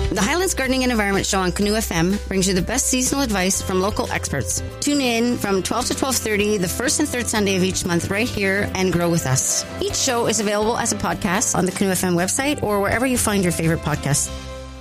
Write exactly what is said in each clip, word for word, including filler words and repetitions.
The Highlands Gardening and Environment Show on Canoe F M brings you the best seasonal advice from local experts. Tune in from twelve to twelve thirty the first and third Sunday of each month right here and grow with us. Each show is available as a podcast on the Canoe F M website or wherever you find your favorite podcasts.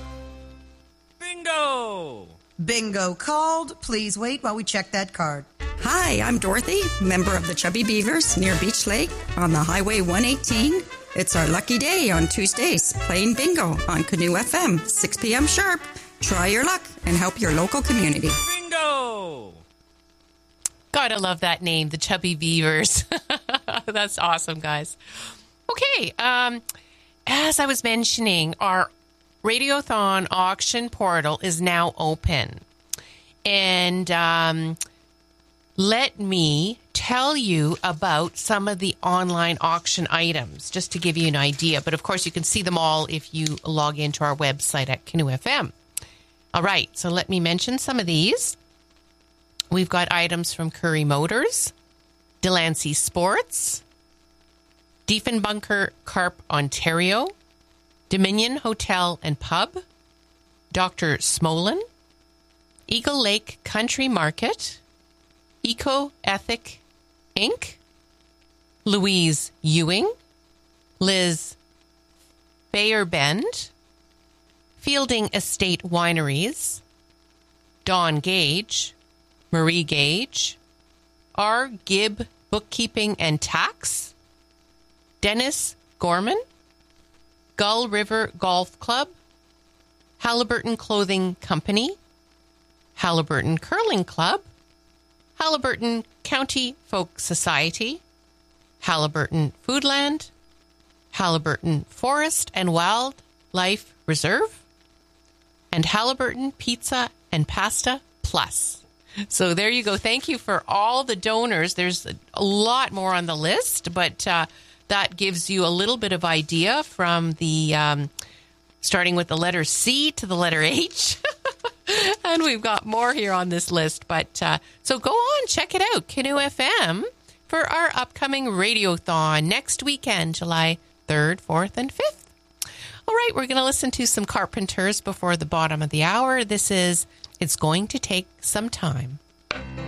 Bingo! Bingo called. Please wait while we check that card. Hi, I'm Dorothy, member of the Chubby Beavers near Beach Lake on the Highway one eighteen. It's our lucky day on Tuesdays, playing bingo on Canoe F M, six p.m. sharp. Try your luck and help your local community. Bingo! Gotta love that name, the Chubby Beavers. That's awesome, guys. Okay, um, as I was mentioning, our Radiothon auction portal is now open. And um, let me tell you about some of the online auction items, just to give you an idea. But of course, you can see them all if you log into our website at Canoe F M. All right, so let me mention some of these. We've got items from Curry Motors, Delancey Sports, Diefenbunker Carp Ontario, Dominion Hotel and Pub, Doctor Smolin, Eagle Lake Country Market, Eco Ethic Incorporated, Louise Ewing, Liz Fayerbend, Fielding Estate Wineries, Dawn Gage, Marie Gage, R. Gibb Bookkeeping and Tax, Dennis Gorman, Gull River Golf Club, Halliburton Clothing Company, Halliburton Curling Club, Halliburton County Folk Society, Halliburton Foodland, Halliburton Forest and Wildlife Reserve, and Halliburton Pizza and Pasta Plus. So there you go. Thank you for all the donors. There's a lot more on the list, but uh, that gives you a little bit of idea from the um, starting with the letter C to the letter H. And we've got more here on this list. But uh, so go on, check it out, Canoe F M, for our upcoming Radiothon next weekend, July third, fourth, and fifth. All right, we're going to listen to some Carpenters before the bottom of the hour. This is It's Going to Take Some Time.